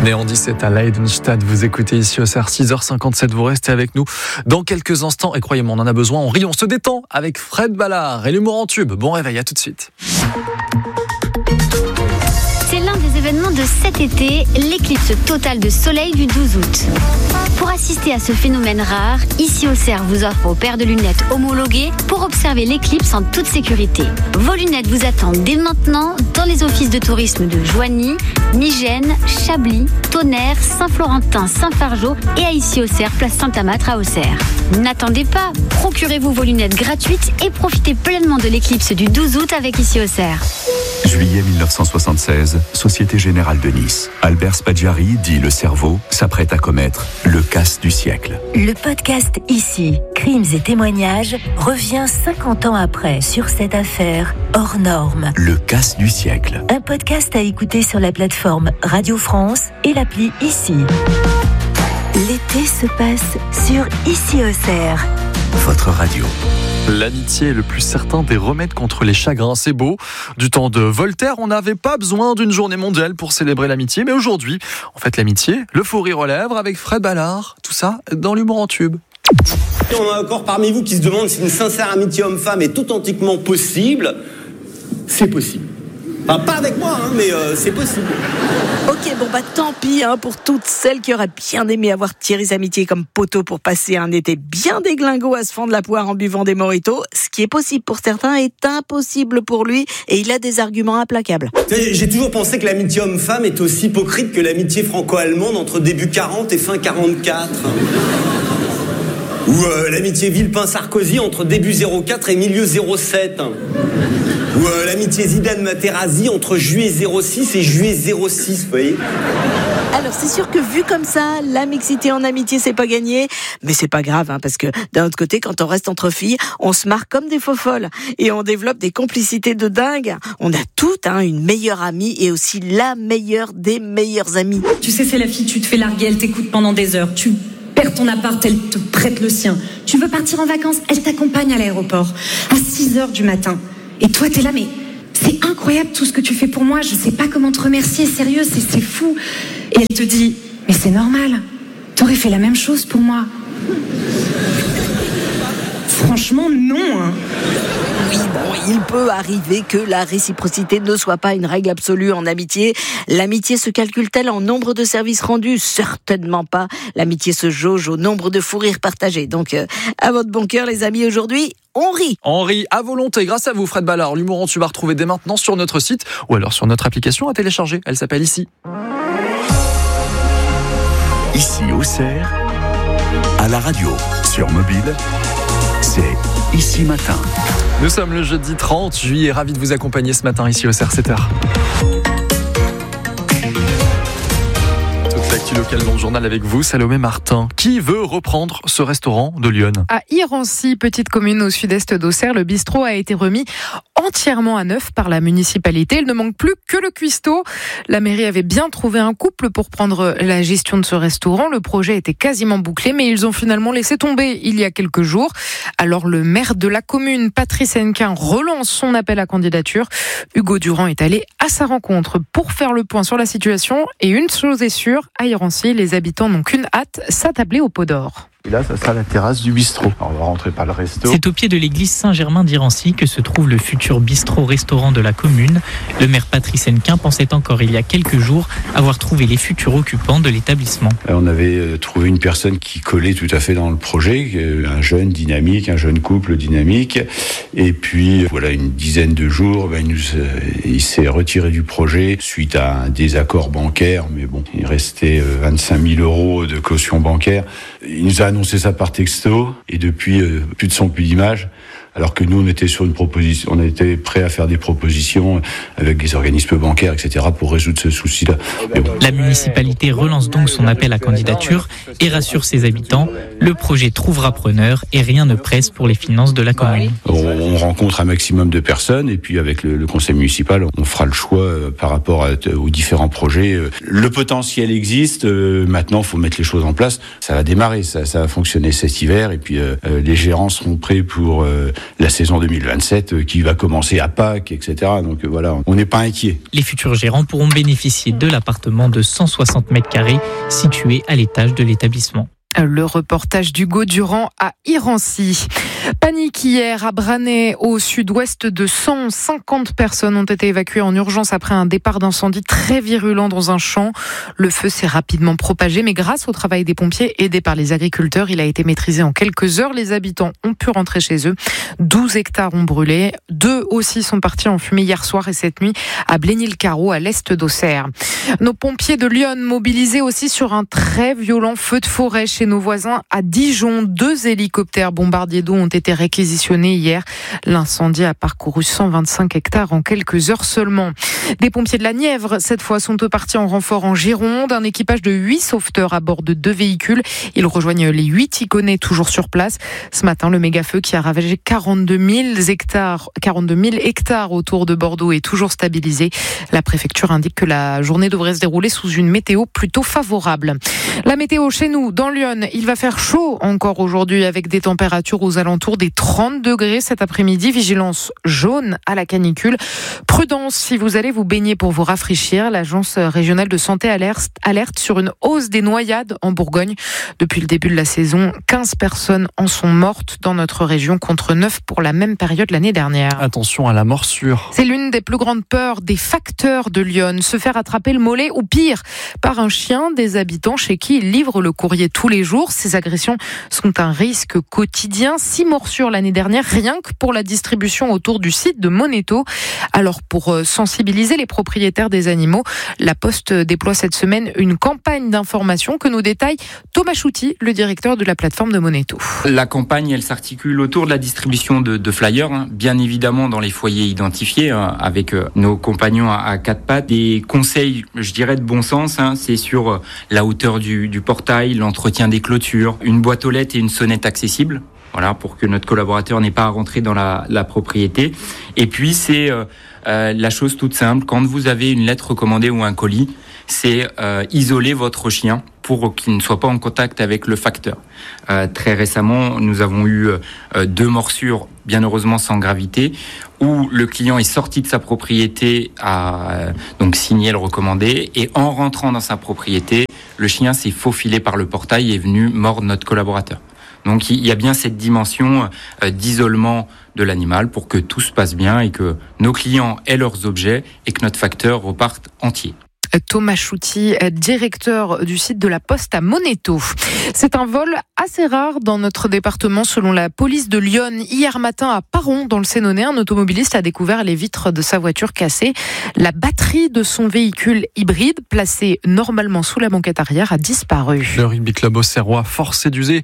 Néandis, c'est à Leidenstadt. Vous écoutez ici au CR 6h57. Vous restez avec nous dans quelques instants. Et croyez-moi, on en a besoin. On rit, on se détend avec Fred Ballard et l'humour en tube. Bon réveil, à tout de suite. C'est l'un des événements de cet été, l'éclipse totale de soleil du 12 août. Pour assister à ce phénomène rare, ici au CERF vous offre vos paires de lunettes homologuées pour observer l'éclipse en toute sécurité. Vos lunettes vous attendent dès maintenant dans les offices de tourisme de Joigny, Migène, Chablis, Tonnerre, Saint-Florentin, Saint-Fargeau et à ici au CERF, place Saint-Amâtre à Auxerre. N'attendez pas, procurez-vous vos lunettes gratuites et profitez pleinement de l'éclipse du 12 août avec ici au CERF. Juillet 1976, Société Générale de Nice. Albert Spaggiari, dit le cerveau, s'apprête à commettre le casse du siècle. Le podcast Ici, crimes et témoignages, revient 50 ans après sur cette affaire hors norme. Le casse du siècle. Un podcast à écouter sur la plateforme Radio France et l'appli Ici. L'été se passe sur Ici au CERF. Votre radio. L'amitié est le plus certain des remèdes contre les chagrins. C'est beau. Du temps de Voltaire, on n'avait pas besoin d'une journée mondiale pour célébrer l'amitié. Mais aujourd'hui, on fête l'amitié, le fou rire aux lèvres avec Fred Ballard. Tout ça dans l'humour en tube. Et on a encore parmi vous qui se demandent si une sincère amitié homme-femme est authentiquement possible. C'est possible. Enfin, pas avec moi, mais c'est possible. Ok, bon tant pis pour toutes celles qui auraient bien aimé avoir Thierry's amitié comme poteau pour passer un été bien déglingo à se fendre la poire en buvant des mojitos. Ce qui est possible pour certains est impossible pour lui et il a des arguments implacables. J'ai toujours pensé que l'amitié homme-femme est aussi hypocrite que l'amitié franco-allemande entre début 40 et fin 44. Ou l'amitié Villepin-Sarkozy entre début 04 et milieu 07. Ou l'amitié Zidane-Materazzi entre juillet 06 et juillet 06, vous voyez. Alors c'est sûr que vu comme ça, la mixité en amitié c'est pas gagné, mais c'est pas grave parce que d'un autre côté, quand on reste entre filles, on se marre comme des faux folles et on développe des complicités de dingue. On a toutes une meilleure amie et aussi la meilleure des meilleures amies. Tu sais, c'est la fille, tu te fais larguer, elle t'écoute pendant des heures, tu perds ton appart, elle te prête le sien. Tu veux partir en vacances, elle t'accompagne à l'aéroport à 6h du matin. Et toi, t'es là, mais c'est incroyable tout ce que tu fais pour moi, je sais pas comment te remercier, sérieux, c'est fou. Et elle te dit, mais c'est normal, t'aurais fait la même chose pour moi. Franchement, non. Oui, il peut arriver que la réciprocité ne soit pas une règle absolue en amitié. L'amitié se calcule-t-elle en nombre de services rendus ? Certainement pas. L'amitié se jauge au nombre de fous rires partagés. Donc, à votre bon cœur, les amis, aujourd'hui, on rit. On rit à volonté grâce à vous, Fred Ballard. L'humour en tube à retrouver dès maintenant sur notre site ou alors sur notre application à télécharger. Elle s'appelle Ici. Ici au CERF, à la radio, sur mobile, c'est Ici Matin. Nous sommes le jeudi 30 juillet, ravi de vous accompagner ce matin ici au CERF 7h. Toute l'actu locale dans le journal avec vous, Salomé Martin. Qui veut reprendre ce restaurant de Lyon ? À Irancy, petite commune au sud-est d'Auxerre, le bistrot a été remis entièrement à neuf par la municipalité. Il ne manque plus que le cuistot. La mairie avait bien trouvé un couple pour prendre la gestion de ce restaurant. Le projet était quasiment bouclé, mais ils ont finalement laissé tomber il y a quelques jours. Alors le maire de la commune, Patrice Hennequin, relance son appel à candidature. Hugo Durand est allé à sa rencontre pour faire le point sur la situation. Et une chose est sûre, à Irancy, les habitants n'ont qu'une hâte, s'attabler au pot d'or. Et là, ça sera la terrasse du bistrot. Alors, on va rentrer par le resto. C'est au pied de l'église Saint-Germain d'Irancy que se trouve le futur bistrot-restaurant de la commune. Le maire Patrice Hennequin pensait encore il y a quelques jours avoir trouvé les futurs occupants de l'établissement. On avait trouvé une personne qui collait tout à fait dans le projet, un jeune dynamique, un jeune couple dynamique. Et puis, voilà, une dizaine de jours, il s'est retiré du projet suite à un désaccord bancaire. Mais bon, il restait 25 000 euros de caution bancaire. Il nous a annoncé ça par texto et depuis plus de son, plus d'image. Alors que nous, on était sur une proposition, on était prêt à faire des propositions avec des organismes bancaires, etc., pour résoudre ce souci-là. Bon. La municipalité relance donc son appel à candidature et rassure ses habitants. Le projet trouvera preneur et rien ne presse pour les finances de la commune. On rencontre un maximum de personnes et puis avec le conseil municipal, on fera le choix par rapport aux différents projets. Le potentiel existe. Maintenant, il faut mettre les choses en place. Ça va démarrer, ça va fonctionner cet hiver et puis les gérants seront prêts pour la saison 2027 qui va commencer à Pâques, etc. Donc voilà, on n'est pas inquiet. Les futurs gérants pourront bénéficier de l'appartement de 160 mètres carrés situé à l'étage de l'établissement. Le reportage d'Hugo Durand à Irancy. Panique hier à Branay, au sud-ouest de 150 personnes ont été évacuées en urgence après un départ d'incendie très virulent dans un champ. Le feu s'est rapidement propagé, mais grâce au travail des pompiers aidés par les agriculteurs, il a été maîtrisé en quelques heures. Les habitants ont pu rentrer chez eux. 12 hectares ont brûlé. 2 aussi sont partis en fumée hier soir et cette nuit à Blénil-Carreau, à l'est d'Auxerre. Nos pompiers de Lyon mobilisés aussi sur un très violent feu de forêt chez nos voisins à Dijon. 2 hélicoptères bombardiers d'eau ont été réquisitionnés hier. L'incendie a parcouru 125 hectares en quelques heures seulement. Des pompiers de la Nièvre, cette fois, sont eux partis en renfort en Gironde. Un équipage de 8 sauveteurs à bord de 2 véhicules. Ils rejoignent les 8 Iconais toujours sur place. Ce matin, le méga-feu qui a ravagé 42 000 hectares autour de Bordeaux est toujours stabilisé. La préfecture indique que la journée devrait se dérouler sous une météo plutôt favorable. La météo chez nous, dans Lyon, il va faire chaud encore aujourd'hui avec des températures aux alentours des 30 degrés cet après-midi. Vigilance jaune à la canicule. Prudence si vous allez vous baigner pour vous rafraîchir. L'agence régionale de santé alerte sur une hausse des noyades en Bourgogne. Depuis le début de la saison, 15 personnes en sont mortes dans notre région contre 9 pour la même période l'année dernière. Attention à la morsure. C'est l'une des plus grandes peurs des facteurs de Lyon. Se faire attraper le mollet ou pire, par un chien des habitants chez qui ils livrent le courrier tous les jours. Ces agressions sont un risque quotidien. 6 morsures l'année dernière, rien que pour la distribution autour du site de Moneto. Alors pour sensibiliser les propriétaires des animaux, la Poste déploie cette semaine une campagne d'information que nous détaille Thomas Chouty, le directeur de la plateforme de Moneto. La campagne, elle s'articule autour de la distribution de flyers, bien évidemment dans les foyers identifiés, avec nos compagnons à 4 pattes. Des conseils, je dirais, de bon sens, c'est sur la hauteur du portail, l'entretien des clôtures, une boîte aux lettres et une sonnette accessible. Voilà, pour que notre collaborateur n'ait pas à rentrer dans la propriété. Et puis, c'est la chose toute simple. Quand vous avez une lettre recommandée ou un colis, c'est isoler votre chien pour qu'il ne soit pas en contact avec le facteur. Très récemment, nous avons eu 2 morsures, bien heureusement sans gravité, où le client est sorti de sa propriété, a donc signé le recommandé, et en rentrant dans sa propriété, le chien s'est faufilé par le portail et est venu mordre notre collaborateur. Donc il y a bien cette dimension d'isolement de l'animal pour que tout se passe bien et que nos clients aient leurs objets et que notre facteur reparte entier. Thomas Chouty, directeur du site de la Poste à Moneto. C'est un vol assez rare dans notre département selon la police de Lyon. Hier matin à Paron, dans le Sénonais, un automobiliste a découvert les vitres de sa voiture cassées. La batterie de son véhicule hybride, placée normalement sous la banquette arrière, a disparu. Le rugby club auxerrois forcé d'user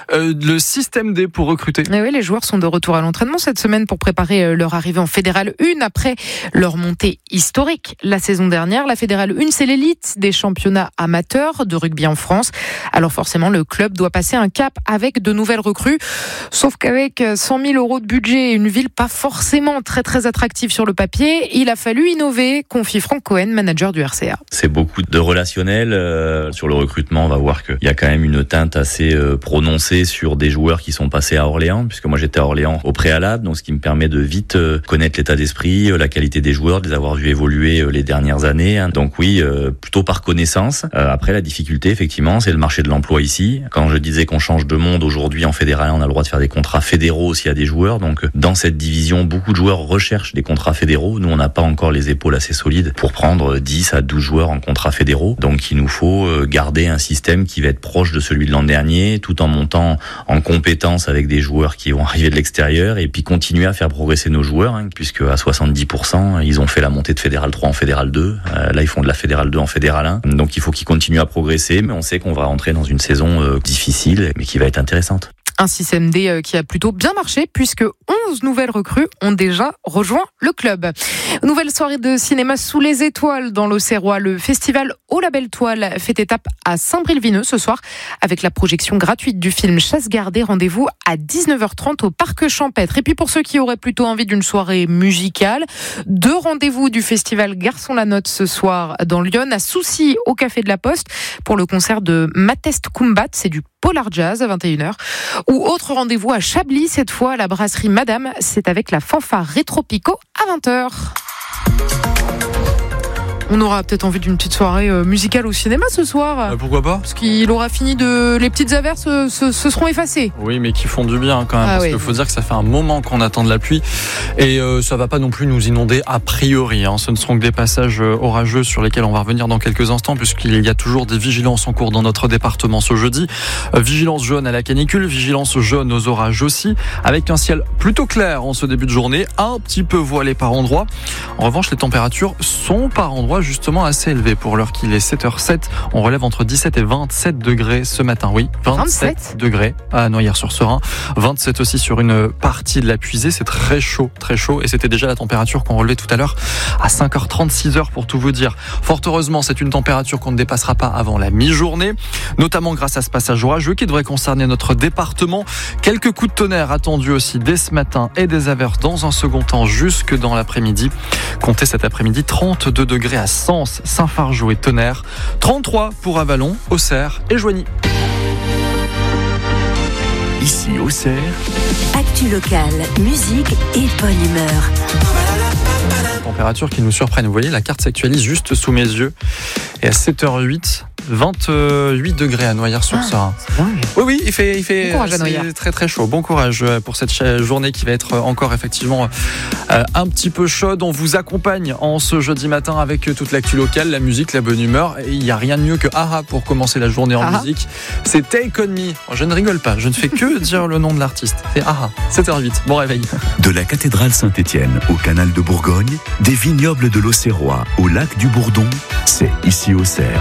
le système D pour recruter. Et oui, les joueurs sont de retour à l'entraînement cette semaine pour préparer leur arrivée en Fédérale 1 après leur montée historique la saison dernière. La Fédérale 1, c'est l'élite des championnats amateurs de rugby en France. Alors forcément, le club doit passer un cap avec de nouvelles recrues. Sauf qu'avec 100 000 euros de budget et une ville pas forcément très très attractive sur le papier, il a fallu innover, confie Franck Cohen, manager du RCA. C'est beaucoup de relationnel. Sur le recrutement, on va voir qu'il y a quand même une teinte assez prononcée sur des joueurs qui sont passés à Orléans, puisque moi j'étais à Orléans au préalable, donc ce qui me permet de vite connaître l'état d'esprit, la qualité des joueurs, de les avoir vus évoluer les dernières années. Donc oui, plutôt par connaissance. Après, la difficulté, effectivement, c'est le marché de l'emploi ici. Quand je disais qu'on change de monde aujourd'hui en fédéral, on a le droit de faire des contrats fédéraux aussi à des joueurs. Donc, dans cette division, beaucoup de joueurs recherchent des contrats fédéraux. Nous, on n'a pas encore les épaules assez solides pour prendre 10 à 12 joueurs en contrats fédéraux. Donc, il nous faut garder un système qui va être proche de celui de l'an dernier, tout en montant en compétence avec des joueurs qui vont arriver de l'extérieur et puis continuer à faire progresser nos joueurs, puisque à 70%, ils ont fait la montée de Fédéral 3 en Fédéral 2. Là, ils font de la Fédéral 2 en Fédéral 1. Donc, il faut qu'ils continuent à progresser, mais on sait qu'on va rentrer dans une saison difficile, mais qui va être intéressante. Un système D qui a plutôt bien marché puisque 11 nouvelles recrues ont déjà rejoint le club. Nouvelle soirée de cinéma sous les étoiles dans l'Auxerrois. Le festival Au la Belle Toile fait étape à Saint-Bril-Vineux ce soir avec la projection gratuite du film Chasse gardée. Rendez-vous à 19h30 au Parc Champêtre. Et puis pour ceux qui auraient plutôt envie d'une soirée musicale, 2 rendez-vous du festival Garçon la Note ce soir dans Lyon, à Soucy au Café de la Poste pour le concert de Matest Kumbat. C'est du Polar Jazz à 21h. Ou autre rendez-vous à Chablis, cette fois à la brasserie Madame. C'est avec la fanfare Rétro Pico à 20h. On aura peut-être envie d'une petite soirée musicale au cinéma ce soir. Pourquoi pas ? Parce qu'il aura fini les petites averses se seront effacées. Oui, mais qui font du bien quand même. Parce qu'il faut dire que ça fait un moment qu'on attend de la pluie. Et ça va pas non plus nous inonder a priori. Ce ne seront que des passages orageux sur lesquels on va revenir dans quelques instants, puisqu'il y a toujours des vigilances en cours dans notre département ce jeudi. Vigilance jaune à la canicule, vigilance jaune aux orages aussi, avec un ciel plutôt clair en ce début de journée, un petit peu voilé par endroits. En revanche, les températures sont par endroits justement assez élevées. Pour l'heure qu'il est 7h07, on relève entre 17 et 27 degrés ce matin. Oui, 27 degrés à Noyers-sur-Serein, 27 aussi sur une partie de la Puisée. C'est très chaud, et c'était déjà la température qu'on relevait tout à l'heure à 5h30, 6h pour tout vous dire. Fort heureusement, c'est une température qu'on ne dépassera pas avant la mi-journée, notamment grâce à ce passage orageux qui devrait concerner notre département. Quelques coups de tonnerre attendus aussi dès ce matin et des averses dans un second temps jusque dans l'après-midi. Comptez cet après-midi 32 degrés à Sens, Saint-Fargeau et Tonnerre, 33 pour Avallon, Auxerre et Joigny. Ici Auxerre, actu locale, musique et bonne humeur. Température qui nous surprennent. Vous voyez, la carte s'actualise juste sous mes yeux. Et à 7h08, 28 degrés à Noyers-sur-Serein. Oui, il fait c'est très très chaud. Bon courage pour cette journée qui va être encore effectivement un petit peu chaude. On vous accompagne en ce jeudi matin avec toute l'actu locale, la musique, la bonne humeur. Et il n'y a rien de mieux que Aha pour commencer la journée en musique. C'est Take On Me. Je ne rigole pas, je ne fais que dire le nom de l'artiste. C'est Aha. 7h08, bon réveil. De la cathédrale Saint-Étienne au canal de Bourgogne, des vignobles de l'Auxerrois au lac du Bourdon, c'est ici Auxerre.